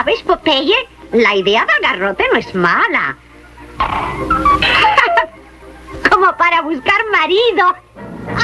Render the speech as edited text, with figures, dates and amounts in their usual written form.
¿Sabes, Popeye? La idea del garrote no es mala. Como para buscar marido.